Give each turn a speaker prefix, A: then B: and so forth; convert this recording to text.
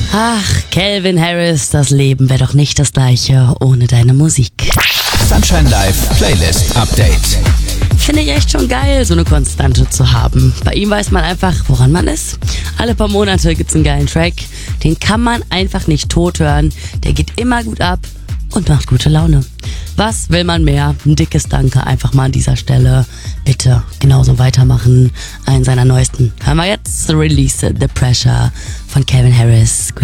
A: Ach, Calvin Harris, das Leben wäre doch nicht das gleiche ohne deine Musik.
B: Sunshine Live Playlist Update.
A: Finde ich echt schon geil, so eine Konstante zu haben. Bei ihm weiß man einfach, woran man ist. Alle paar Monate gibt's einen geilen Track. Den kann man einfach nicht tot hören. Der geht immer gut ab und macht gute Laune. Was will man mehr? Ein dickes Danke einfach mal an dieser Stelle. Bitte genauso weitermachen. Einen seiner neuesten hören wir jetzt. Release The Pressure von Calvin Harris. Gute